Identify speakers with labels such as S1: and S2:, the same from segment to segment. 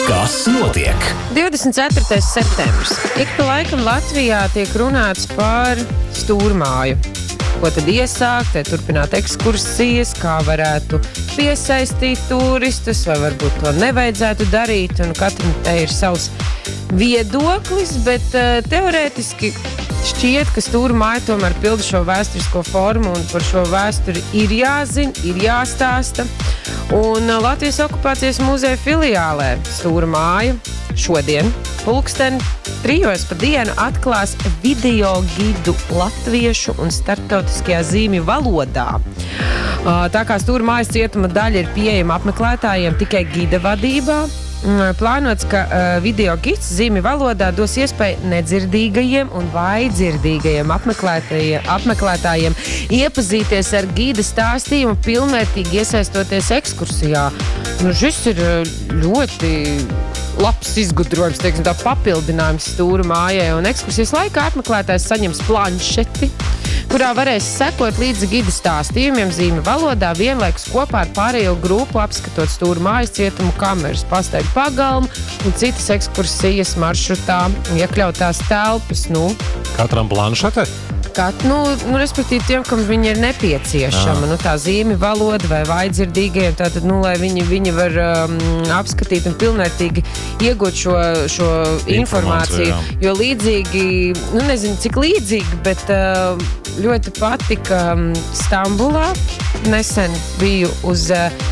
S1: Kas notiek?
S2: 24. septembris. Ik pa laikam Latvijā tiek runāts par stūrmāju. Ko tad iesākt, turpināt ekskursijas, kā varētu piesaistīt turistus, vai varbūt to nevajadzētu darīt, un katram te ir savs viedoklis, bet teorētiski šķiet, ka stūrmāja tomēr pilda šo vēsturisko formu, un par šo vēsturi ir jāzina, ir jāstāsta. Un Latvijas okupācijas muzeja filiālē stūrmāja šodien pulksteni 3 pa dienu atklās video gidu latviešu un starptautiskajā zīmju valodā. Tā kā stūrmājas cietuma daļa ir pieejama apmeklētājiem tikai gida vadībā, plānots, ka video gids zīmju valodā dos iespēju nedzirdīgajiem un vājdzirdīgajiem apmeklētājiem iepazīties ar gida stāstījumu, pilnvērtīgi iesaistoties ekskursijā. Šis ir ļoti labs izgudrojums, teiksim, tā papildinājums stūrmājai, un ekskursijas laikā apmeklētājs saņems planšeti, kurā varēs sekot līdzi gida stāstījumiem zīmju valodā, vienlaikus kopā ar pārējo grupu apskatot stūrmājas cietumu kameras, pastaļu pagalmu un citas ekskursijas maršrutā iekļautās telpas.
S3: Katram planšete?
S2: Respektīvi tiem, kam viņi ir nepieciešama. Tā zīmju valoda vai vājdzirdīgajiem, tātad, lai viņi var apskatīt un pilnvērtīgi iegūt šo informāciju.
S3: Jā.
S2: Jo līdzīgi, nezinu cik līdzīgi, bet ļoti patika Stambulā. Nesen biju uz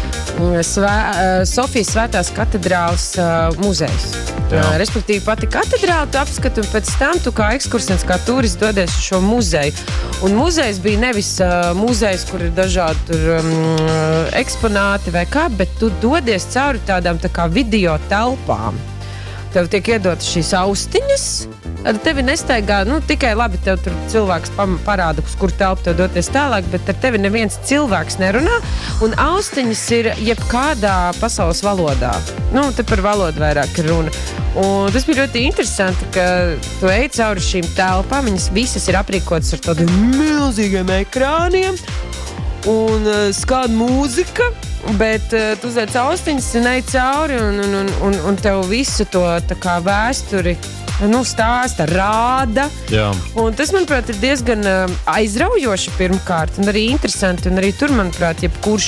S2: Sofijas Svētās katedrāles muzejs. Respektīvi pati katedrāle tu apskati, un pēc tam tu kā ekskursants, kā turists dodies uz šo muzeju. Un muzejs bija nevis muzejs, kur ir dažādi eksponāti vai kā, bet tu dodies cauri tādām tā kā video telpām. Tev tiek iedotas šīs austiņas, ar tevi nestaigā, tikai labi, tev tur cilvēks parāda, uz kur telpu tev doties tālāk, bet ar tevi neviens cilvēks nerunā, un austiņas ir jebkādā pasaules valodā. Te par valodu vairāk ir runa. Un tas bija ļoti interesanti, ka tu ej cauri šīm telpām, viņas visas ir aprīkotas ar tādiem milzīgiem ekrāniem, un skan mūzika, bet tu uzliec austiņas un ej cauri, un tev visu to tā kā vēsturi stāsta, rāda.
S3: Jā.
S2: Un tas, manuprāt, ir diezgan aizraujoši pirmkārt, un arī interesanti, un arī tur, manuprāt, jebkurš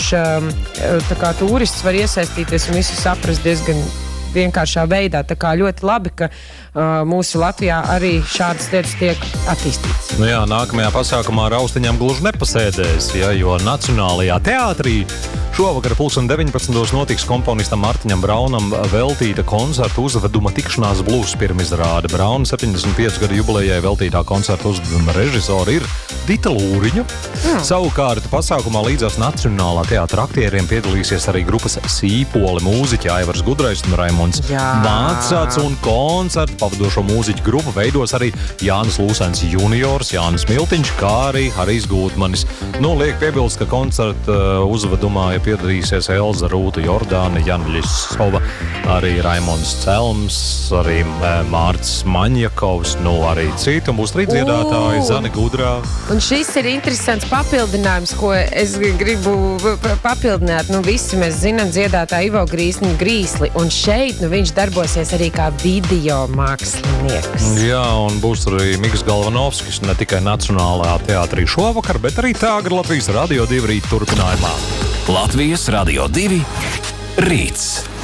S2: tā kā turists var iesaistīties un visu saprast diezgan vienkāršā veidā. Tā kā ļoti labi, ka mūsu Latvijā arī šādas lietas tiek attīstītas.
S3: Nākamajā pasākumā ar austiņām gluži nepasēdēs, jo Nacionālajā teātrī šovakar 19. notiks komponistam Mārtiņam Braunam veltīta koncerta uzveduma Tikšanās blues pirmizrāde. Brauna 75 gadu jubilejai veltītā koncerta uzveduma režisora ir Dita Lūriņa. Savukārt pasākumā līdzās Nacionālā teātra aktieriem piedalīsies arī grupas Sīpoli mūziķi Aivars Gudrais un Raimonds Mācāts, un koncertu pavadošo mūziķu grupu veidos arī Jānis Lūsens juniors, Jānis Miltiņš, kā arī Harijs Gūtmanis. Liek piebilst, ka koncerta uzvedumā piedalīsies Elza Rūta Jordāne, Jaņļis Sova, arī Raimonds Celms, arī Mārcis Maņjakovs, arī citi, un būs arī dziedātāji Zane Gudrā.
S2: Un šis ir interesants papildinājums, ko es gribu papildināt. Visi mēs zinām dziedātāju Ivo Grīsli, un šeit viņš darbosies arī kā video mākslinieks.
S3: Jā, un būs arī Miks Galvanovskis, ne tikai Nacionālajā teātrī šovakar, bet arī tagad Latvijas Radio 2 rīt turpinājumā.
S1: Latvijas Radio 2 rīts.